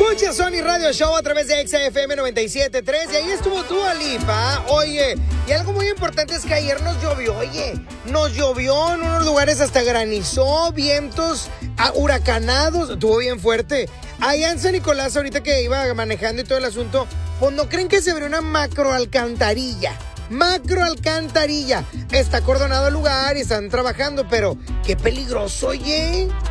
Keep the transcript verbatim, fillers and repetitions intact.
Escucha Sony Radio Show a través de Exa F M noventa y siete punto tres y ahí estuvo Dua Lipa. Oye, y algo muy importante es que ayer nos llovió, oye, nos llovió en unos lugares, hasta granizó, vientos ah, huracanados, estuvo bien fuerte. Allá en San Nicolás, ahorita que iba manejando y todo el asunto, pues no creen que se abrió una macro alcantarilla. Macro alcantarilla. Está acordonado el lugar y están trabajando, pero qué peligroso, oye.